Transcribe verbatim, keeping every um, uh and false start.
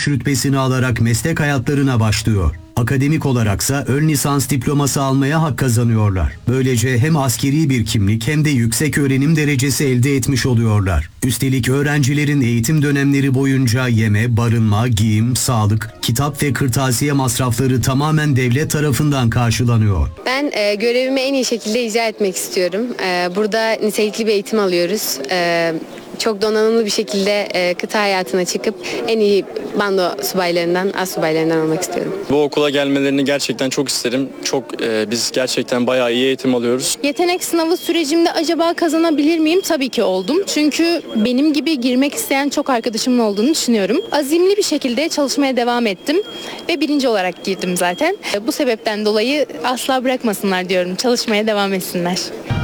erbaş rütbesini alarak meslek hayatlarına başlıyor. Akademik olaraksa ön lisans diploması almaya hak kazanıyorlar. Böylece hem askeri bir kimlik hem de yüksek öğrenim derecesi elde etmiş oluyorlar. Üstelik öğrencilerin eğitim dönemleri boyunca yeme, barınma, giyim, sağlık, kitap ve kırtasiye masrafları tamamen devlet tarafından karşılanıyor. Ben e, görevimi en iyi şekilde icra etmek istiyorum. E, burada nitelikli bir eğitim alıyoruz. E, çok donanımlı bir şekilde e, kıta hayatına çıkıp en iyi bando subaylarından, az subaylarından olmak istiyorum. Bu okula gelmelerini gerçekten çok isterim. Çok e, biz gerçekten bayağı iyi eğitim alıyoruz. Yetenek sınavı sürecimde acaba kazanabilir miyim? Tabii ki oldum. Çünkü benim gibi girmek isteyen çok arkadaşımın olduğunu düşünüyorum. Azimli bir şekilde çalışmaya devam ettim ve birinci olarak girdim zaten. Bu sebepten dolayı asla bırakmasınlar diyorum. Çalışmaya devam etsinler.